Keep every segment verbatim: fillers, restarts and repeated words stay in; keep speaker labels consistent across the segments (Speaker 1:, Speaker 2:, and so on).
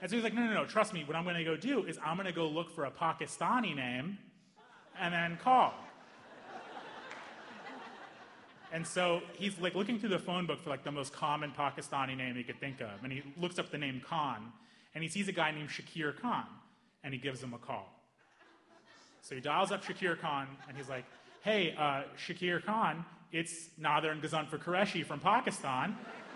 Speaker 1: And so he's like, no, no, no, trust me. What I'm going to go do is I'm going to go look for a Pakistani name and then call. And so he's like looking through the phone book for like the most common Pakistani name he could think of. And he looks up the name Khan, and he sees a guy named Shakir Khan, and he gives him a call. So he dials up Shakir Khan, and he's like, hey, uh, Shakir Khan, it's Nader and Ghazanfar Qureshi from Pakistan.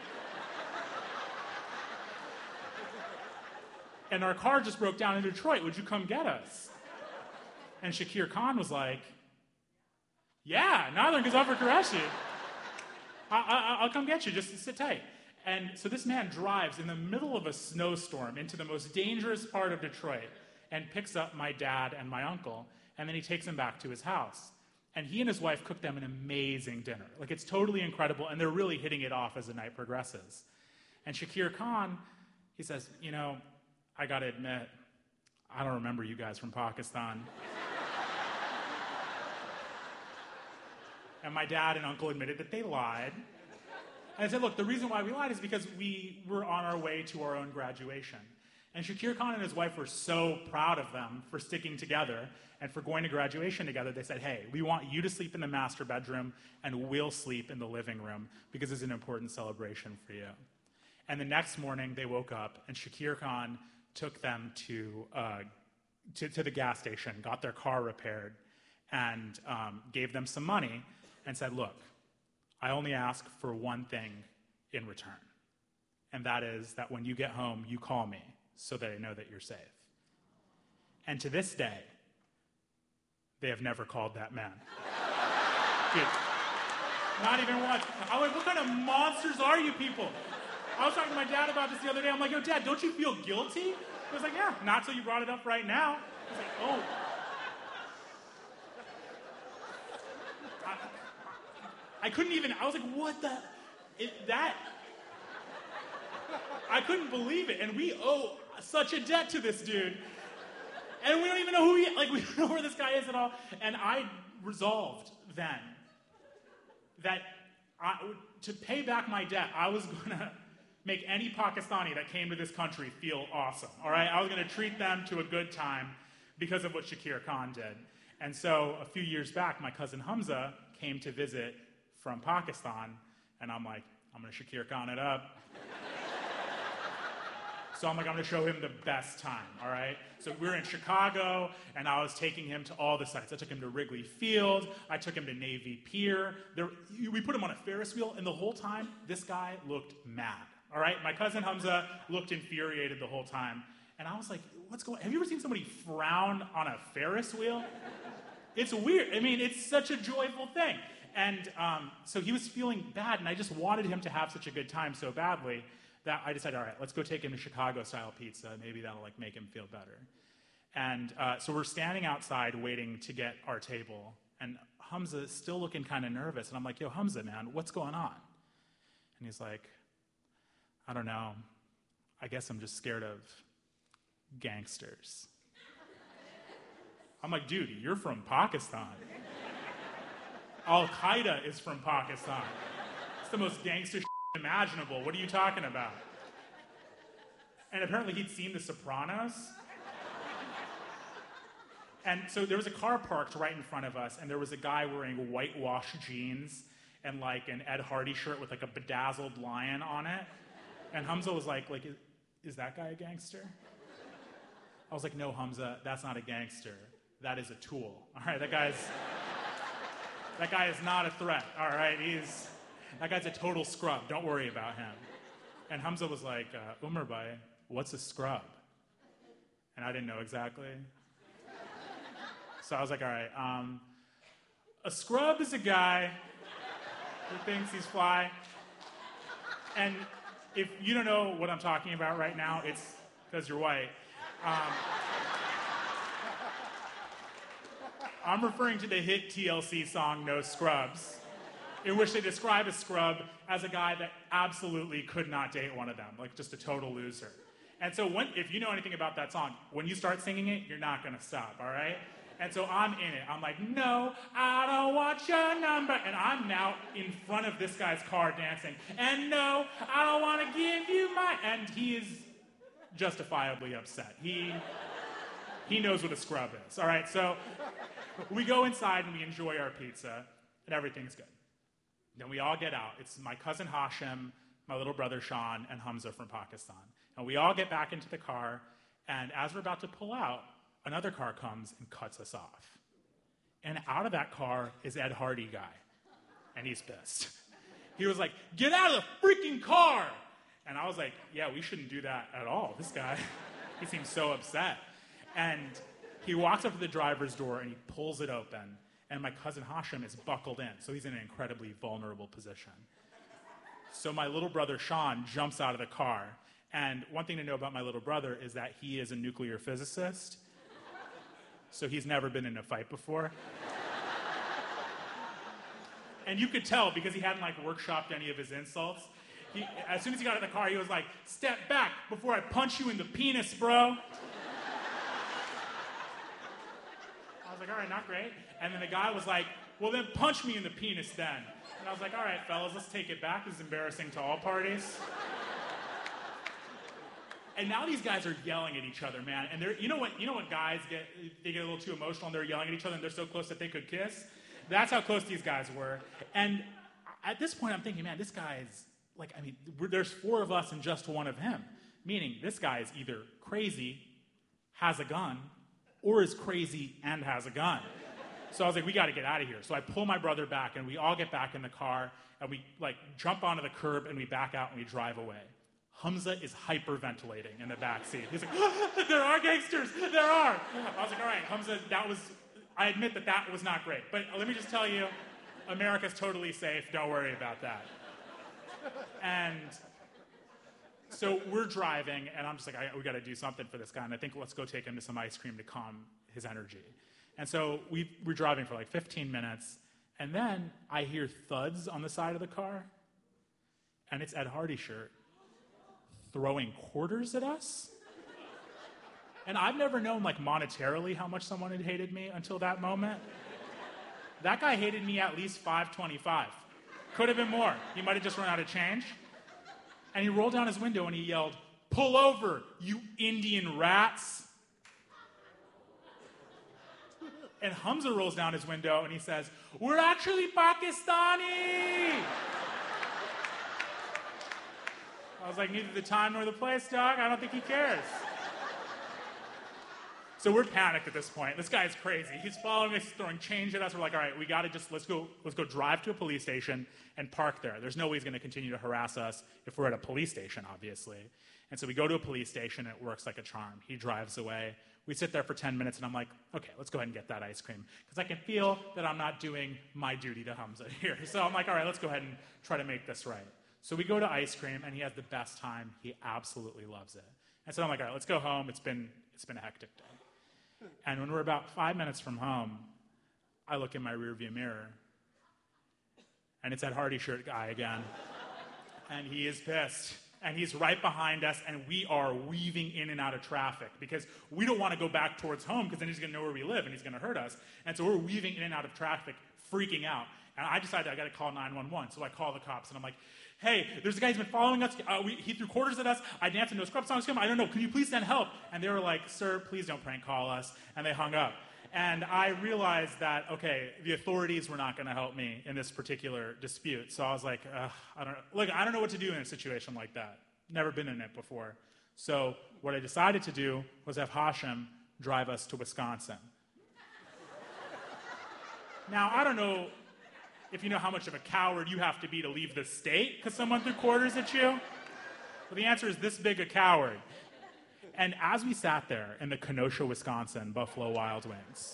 Speaker 1: And our car just broke down in Detroit. Would you come get us? And Shakir Khan was like, yeah, Nader and Ghazanfar Qureshi. I, I, I'll come get you. Just sit tight. And so this man drives in the middle of a snowstorm into the most dangerous part of Detroit and picks up my dad and my uncle, and then he takes them back to his house. And he and his wife cook them an amazing dinner. Like, it's totally incredible, and they're really hitting it off as the night progresses. And Shakir Khan, he says, you know, I gotta admit, I don't remember you guys from Pakistan. And my dad and uncle admitted that they lied. And I said, look, the reason why we lied is because we were on our way to our own graduation. And Shakir Khan and his wife were so proud of them for sticking together and for going to graduation together. They said, hey, we want you to sleep in the master bedroom and we'll sleep in the living room because it's an important celebration for you. And the next morning they woke up and Shakir Khan took them to, uh, to, to the gas station, got their car repaired, and um, gave them some money and said, look, I only ask for one thing in return. And that is that when you get home, you call me so that I know that you're safe. And to this day, they have never called that man. Dude, not even once. I'm like, what kind of monsters are you people? I was talking to my dad about this the other day. I'm like, yo, Dad, don't you feel guilty? He was like, yeah, not till you brought it up right now. I was like, oh. I, I couldn't even, I was like, what the, it, that, I couldn't believe it. And we owe such a debt to this dude. And we don't even know who he, like, we don't know where this guy is at all. And I resolved then that I, to pay back my debt, I was going to make any Pakistani that came to this country feel awesome, all right? I was going to treat them to a good time because of what Shakir Khan did. And so a few years back, my cousin Hamza came to visit from Pakistan, and I'm like, I'm going to Shakir Khan it up. So I'm like, I'm going to show him the best time, all right? So we were in Chicago, and I was taking him to all the sites. I took him to Wrigley Field. I took him to Navy Pier. There, we put him on a Ferris wheel, and the whole time, this guy looked mad, all right? My cousin Hamza looked infuriated the whole time. And I was like, what's going on? Have you ever seen somebody frown on a Ferris wheel? It's weird. I mean, it's such a joyful thing. And um, so he was feeling bad, and I just wanted him to have such a good time so badly that I decided, all right, let's go take him to Chicago-style pizza. Maybe that'll like make him feel better. And uh, so we're standing outside waiting to get our table, and Hamza is still looking kind of nervous. And I'm like, yo, Hamza, man, what's going on? And he's like, I don't know. I guess I'm just scared of gangsters. I'm like, dude, you're from Pakistan. Al-Qaeda is from Pakistan. It's the most gangster shit imaginable. What are you talking about? And apparently he'd seen The Sopranos. And so there was a car parked right in front of us, and there was a guy wearing whitewashed jeans and like an Ed Hardy shirt with like a bedazzled lion on it. And Hamza was like, like, is, is that guy a gangster? I was like, no, Hamza, that's not a gangster. That is a tool. All right, that guy's, that guy is not a threat. All right, he's, that guy's a total scrub. Don't worry about him. And Hamza was like, uh, Umar Bhai, what's a scrub? And I didn't know exactly. So I was like, all right, um, a scrub is a guy who thinks he's fly. And if you don't know what I'm talking about right now, it's because you're white. Um, I'm referring to the hit T L C song, No Scrubs, in which they describe a scrub as a guy that absolutely could not date one of them, like just a total loser. And so when, if you know anything about that song, when you start singing it, you're not going to stop, all right? And so I'm in it. I'm like, no, I don't want your number. And I'm now in front of this guy's car dancing. And no, I don't want to give you my... And he is justifiably upset. He, he knows what a scrub is. All right, so we go inside and we enjoy our pizza, and everything's good. Then we all get out. It's my cousin Hashem, my little brother Sean, and Hamza from Pakistan. And we all get back into the car, and as we're about to pull out, another car comes and cuts us off. And out of that car is Ed Hardy guy, and he's pissed. He was like, "Get out of the freaking car!" And I was like, yeah, we shouldn't do that at all. This guy, he seems so upset. And he walks up to the driver's door and he pulls it open. And my cousin Hashem is buckled in, so he's in an incredibly vulnerable position. So my little brother Sean jumps out of the car. And one thing to know about my little brother is that he is a nuclear physicist. So he's never been in a fight before. And you could tell because he hadn't like workshopped any of his insults. He, as soon as he got in the car, he was like, "Step back before I punch you in the penis, bro." I was like, all right, not great. And then the guy was like, "Well, then punch me in the penis then." And I was like, all right, fellas, let's take it back. This is embarrassing to all parties. And now these guys are yelling at each other, man. And they're, you know what, you know what guys get, they get a little too emotional and they're yelling at each other and they're so close that they could kiss? That's how close these guys were. And at this point, I'm thinking, man, this guy's, like, I mean, we're, there's four of us and just one of him. Meaning, this guy is either crazy, has a gun, or is crazy and has a gun. So I was like, we got to get out of here. So I pull my brother back, and we all get back in the car, and we, like, jump onto the curb, and we back out, and we drive away. Hamza is hyperventilating in the back seat. He's like, "Oh, there are gangsters, there are." I was like, all right, Hamza, that was, I admit that that was not great. But let me just tell you, America's totally safe. Don't worry about that. And so we're driving, and I'm just like, I, we got to do something for this guy. And I think let's go take him to some ice cream to calm his energy. And so we, we're driving for like fifteen minutes, and then I hear thuds on the side of the car, and it's Ed Hardy shirt throwing quarters at us. And I've never known, like, monetarily how much someone had hated me until that moment. That guy hated me at least five twenty-five. Could have been more. He might have just run out of change. And he rolled down his window and he yelled, "Pull over, you Indian rats." And Hamza rolls down his window and he says, "We're actually Pakistani." I was like, neither the time nor the place, dog. I don't think he cares. So we're panicked at this point. This guy's crazy. He's following us, throwing change at us. We're like, all right, we got to just, let's go let's go drive to a police station and park there. There's no way he's going to continue to harass us if we're at a police station, obviously. And so we go to a police station, and it works like a charm. He drives away. We sit there for ten minutes, and I'm like, okay, let's go ahead and get that ice cream. Because I can feel that I'm not doing my duty to Hamza here. So I'm like, all right, let's go ahead and try to make this right. So we go to ice cream, and he has the best time. He absolutely loves it. And so I'm like, all right, let's go home. It's been it's been a hectic day. And when we're about five minutes from home, I look in my rearview mirror, and it's that Hardy shirt guy again. And he is pissed. And he's right behind us, and we are weaving in and out of traffic because we don't want to go back towards home because then he's going to know where we live and he's going to hurt us. And so we're weaving in and out of traffic, freaking out. And I decided I got to call nine one one. So I call the cops, and I'm like, "Hey, there's a guy who's been following us. Uh, we, he threw quarters at us. I danced into a scrub song. I don't know. Can you please send help?" And they were like, "Sir, please don't prank call us." And they hung up. And I realized that, okay, the authorities were not going to help me in this particular dispute. So I was like, Ugh, I don't know. Look, I don't know what to do in a situation like that. Never been in it before. So what I decided to do was have Hashem drive us to Wisconsin. Now, I don't know if you know how much of a coward you have to be to leave the state because someone threw quarters at you. Well, the answer is this big a coward. And as we sat there in the Kenosha, Wisconsin Buffalo Wild Wings,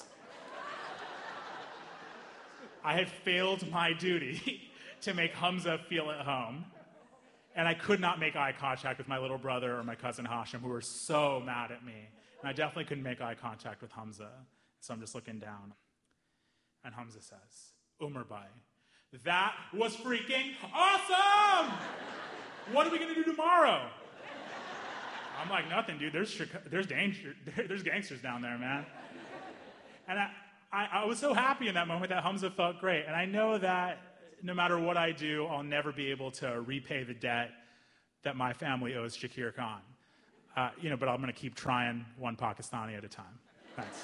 Speaker 1: I had failed my duty to make Hamza feel at home. And I could not make eye contact with my little brother or my cousin Hashem, who were so mad at me. And I definitely couldn't make eye contact with Hamza. So I'm just looking down. And Hamza says, "Umar Bhai, that was freaking awesome! What are we going to do tomorrow?" I'm like, "Nothing, dude. There's there's danger. There's gangsters down there, man." And I, I, I was so happy in that moment that Hamza felt great. And I know that no matter what I do, I'll never be able to repay the debt that my family owes Shakir Khan. Uh, you know, but I'm going to keep trying one Pakistani at a time. Thanks.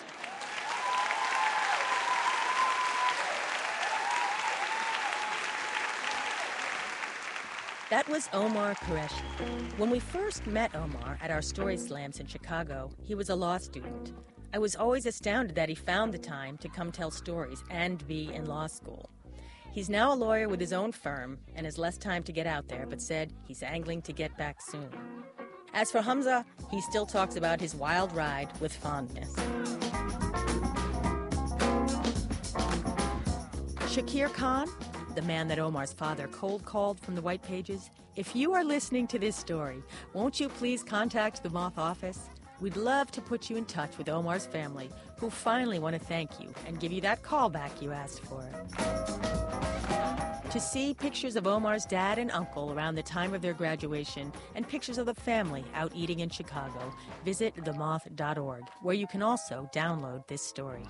Speaker 2: That was Omar Qureshi. When we first met Omar at our Story Slams in Chicago, he was a law student. I was always astounded that he found the time to come tell stories and be in law school. He's now a lawyer with his own firm and has less time to get out there, but said he's angling to get back soon. As for Hamza, he still talks about his wild ride with fondness. Shakir Khan, the man that Omar's father cold-called from the White Pages, if you are listening to this story, won't you please contact the Moth office? We'd love to put you in touch with Omar's family, who finally want to thank you and give you that call back you asked for. To see pictures of Omar's dad and uncle around the time of their graduation and pictures of the family out eating in Chicago, visit the moth dot org, where you can also download this story.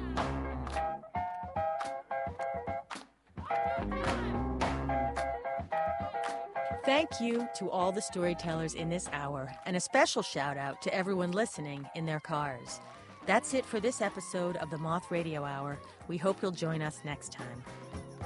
Speaker 2: Thank you to all the storytellers in this hour, and a special shout out to everyone listening in their cars. That's it for this episode of the Moth Radio Hour. We hope you'll join us next time.